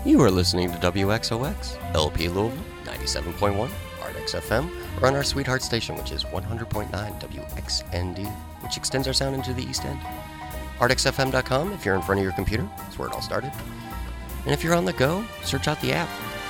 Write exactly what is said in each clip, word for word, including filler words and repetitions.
You are listening to W X O X, L P Louisville, ninety-seven point one, Ardex F M, or on our sweetheart station, which is one hundred point nine W X N D, which extends our sound into the East End. Ardex F M dot com if you're in front of your computer. That's where it all started. And if you're on the go, search out the app,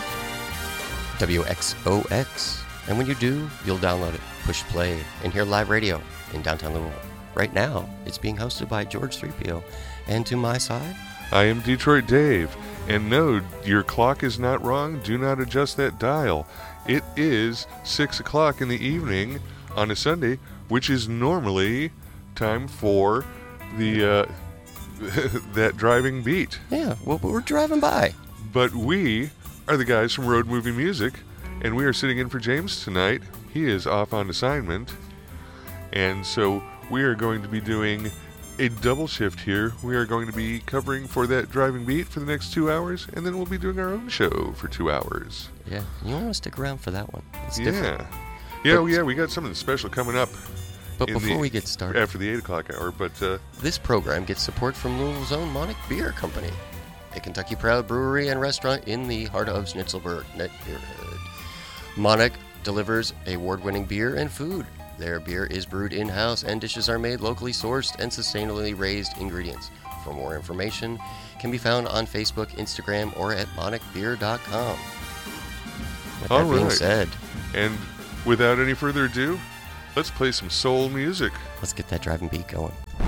W X O X. And when you do, you'll download it, push play, and hear live radio in downtown Louisville. Right now, it's being hosted by George three P O. And to my side, I am Detroit Dave. And no, your clock is not wrong. Do not adjust that dial. It is six o'clock in the evening on a Sunday, which is normally time for the uh, that driving beat. Yeah, well, we're driving by. But we are the guys from Road Movie Music, and we are sitting in for James tonight. He is off on assignment, and so we are going to be doing a double shift here. We are going to be covering for that driving beat for the next two hours, and then we'll be doing our own show for two hours. Yeah, you want to stick around for that one. It's yeah. different. Yeah, But- well, yeah, we got something special coming up. But in before the- we get started, After the eight o'clock hour, but uh, this program gets support from Louisville's own Monarch Beer Company, a Kentucky proud brewery and restaurant in the heart of Schnitzelburg neighborhood. Monarch delivers award-winning beer and food. Their beer is brewed in-house and dishes are made locally sourced and sustainably raised ingredients. For more information, can be found on Facebook, Instagram, or at monarch beer dot com. With All that being right. said, and without any further ado, let's play some soul music. let's get that driving beat going.